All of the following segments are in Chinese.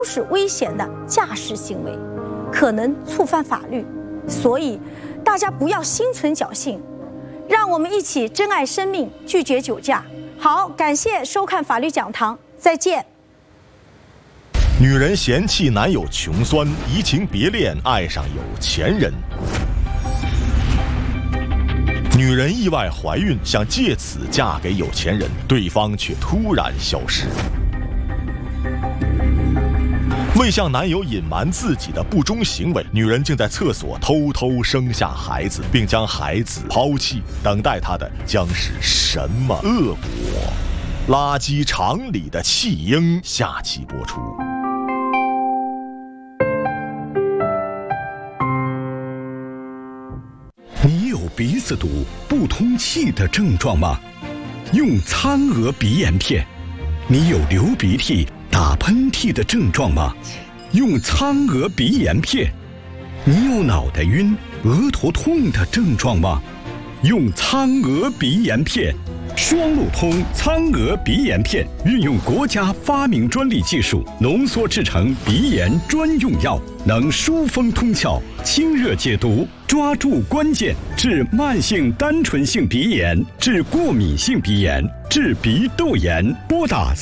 都是危险的驾驶行为，可能触犯法律。所以，大家不要心存侥幸，让我们一起珍爱生命，拒绝酒驾。好，感谢收看法律讲堂，再见。 女人嫌弃男友穷酸，移情别恋，爱上有钱人。女人意外怀孕，想借此嫁给有钱人，对方却突然消失。为向男友隐瞒自己的不忠行为，女人竟在厕所偷偷生下孩子，并将孩子抛弃，等待她的将是什么恶果？垃圾场里的弃婴，下期播出。 你有鼻子堵、不通气的症状吗？用苍娥鼻炎片。你有流鼻涕、打喷嚏的症状吗？用苍娥鼻炎片。你有脑袋晕、额头痛的症状吗？用苍娥鼻炎片。双路通苍娥鼻炎片运用国家发明专利技术浓缩制成鼻炎专用药，能疏风通窍、清热解毒，抓住关键，治慢性单纯性鼻炎，治过敏性鼻炎，治鼻窦炎。拨打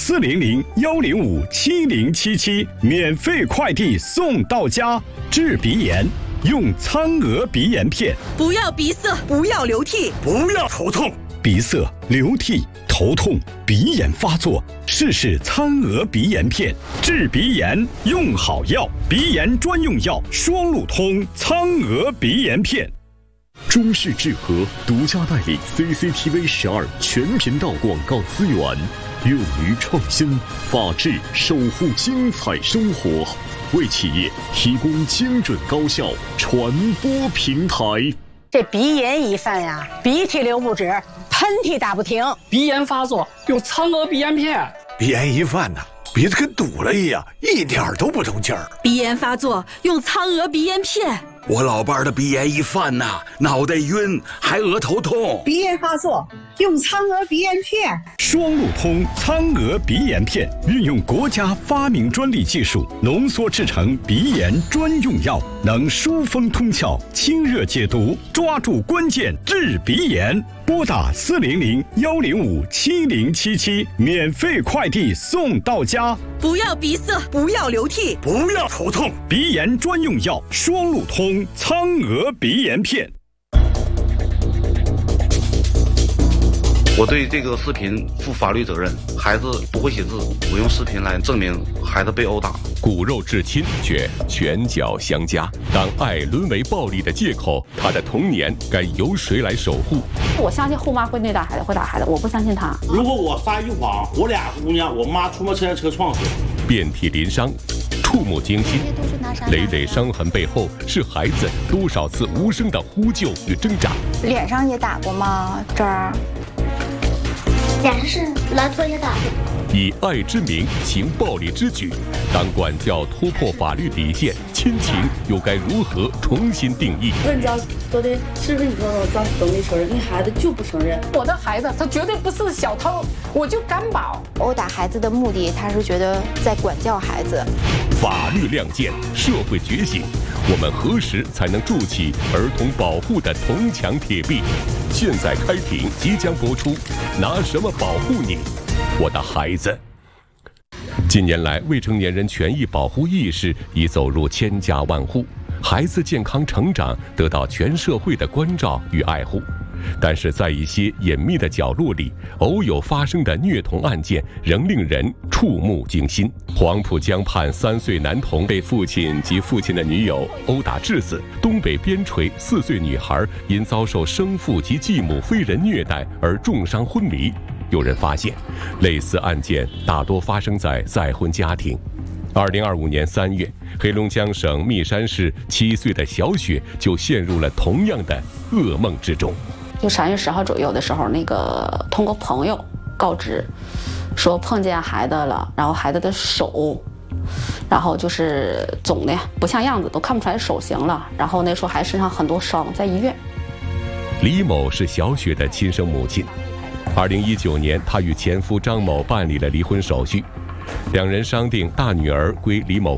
400-105-7077，免费快递送到家。治鼻炎用苍娥鼻炎片。 不要鼻塞，不要流涕， 不要头痛。鼻塞、流涕、头痛、鼻炎发作，试试苍娥鼻炎片，治鼻炎用好药，鼻炎专用药双路通苍娥鼻炎片。 中视智和独家代理 CCTV 12全频道广告资源，勇于创新，法治守护精彩生活，为企业提供精准高效传播平台。 这鼻炎一犯呀，鼻涕流不止，喷嚏打不停， 鼻炎发作用苍娥鼻炎片。 鼻炎一犯呢，鼻子跟堵了一样，一点都不通气儿。 鼻炎发作用苍娥鼻炎片。 我老伴儿的鼻炎一犯呐，脑袋晕，还额头痛。 鼻炎发作用苍娥鼻炎片。 双路通苍娥鼻炎片运用国家发明专利技术浓缩制成鼻炎专用药，能疏风通窍、清热解毒，抓住关键，治鼻炎。拨打400-105-7077，免费快递送到家。 不要鼻塞，不要流涕， 不要头痛， 鼻炎专用药双路通苍娥鼻炎片。 我对这个视频负法律责任，孩子不会写字，我用视频来证明孩子被殴打。 骨肉至亲却拳脚相加，当爱沦为暴力的借口，他的童年该由谁来守护？ 我相信后妈会虐待孩子，会打孩子，我不相信他。 如果我撒一谎，我俩姑娘，我妈出没车撞死， 遍体鳞伤，触目惊心，累累伤痕背后是孩子多少次无声的呼救与挣扎。 脸上也打过吗？这儿。 脸上是蓝拖鞋打的。 以爱之名行暴力之举，当管教突破法律底线，亲情又该如何重新定义？ 问教说的是不是你说的张都没承认，那孩子就不承认。 我的孩子他绝对不是小偷，我就敢保。 殴打孩子的目的，他是觉得在管教孩子。 法律亮剑，社会觉醒，我们何时才能筑起儿童保护的铜墙铁壁？现在开庭，即将播出。拿什么保护你，我的孩子？近年来，未成年人权益保护意识已走入千家万户，孩子健康成长得到全社会的关照与爱护。但是在一些隐秘的角落里，偶有发生的虐童案件仍令人触目惊心。黄浦江畔3岁男童被父亲及父亲的女友殴打致死，东北边陲4岁女孩因遭受生父及继母非人虐待而重伤昏迷。有人发现，类似案件大多发生在再婚家庭。2025年3月，黑龙江省密山市7岁的小雪就陷入了同样的噩梦之中。 就3月10号左右的时候，通过朋友告知，说碰见孩子了，然后孩子的手，然后就是肿的不像样子，都看不出来手型了，然后说还身上很多伤，在医院。 李某是小雪的亲生母亲。2019年，她与前夫张某办理了离婚手续。 两人商定大女儿归李某